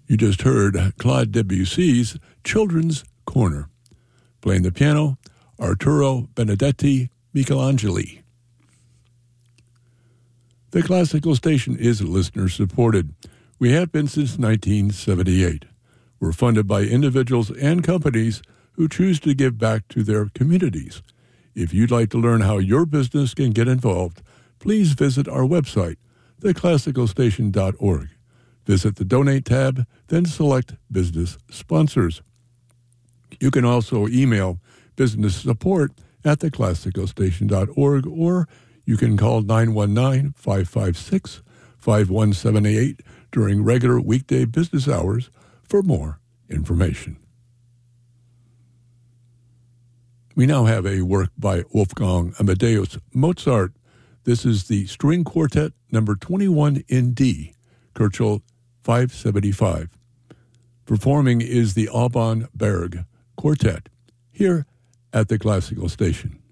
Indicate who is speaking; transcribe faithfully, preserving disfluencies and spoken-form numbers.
Speaker 1: You just heard Claude Debussy's Children's Corner. Playing the piano, Arturo Benedetti Michelangeli. The Classical Station is listener-supported. We have been since nineteen seventy-eight. We're funded by individuals and companies who choose to give back to their communities. If you'd like to learn how your business can get involved, please visit our website, the classical station dot org. Visit the Donate tab, then select Business Sponsors. You can also email business support at the classical station dot org, or you can call nine one nine, five five six, five one seven eight during regular weekday business hours for more information. We now have a work by Wolfgang Amadeus Mozart. This is the String Quartet number twenty-one in D, Kirchhoff five seventy-five. Performing is the Alban Berg Quartet, here at the Classical Station.